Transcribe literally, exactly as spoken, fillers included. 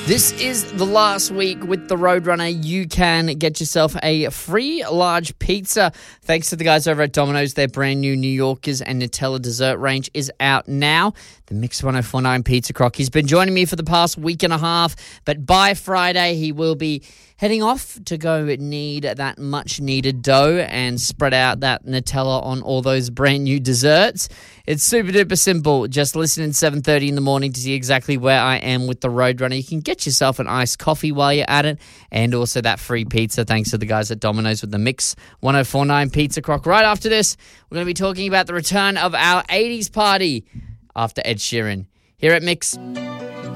This is the last week with the Roadrunner. You can get yourself a free large pizza thanks to the guys over at Domino's. Their brand new New Yorkers and Nutella dessert range is out now. The Mix one oh four point nine Pizza Croc. He's been joining me for the past week and a half, but by Friday he will be heading off to go knead that much needed dough and spread out that Nutella on all those brand new desserts. It's super duper simple. Just listen at seven thirty in the morning to see exactly where I am with the Roadrunner. You can get yourself an iced coffee while you're at it, and also that free pizza thanks to the guys at Domino's with the Mix one oh four point nine Pizza Croc. Right after this, we're going to be talking about the return of our eighties party after Ed Sheeran here at Mix.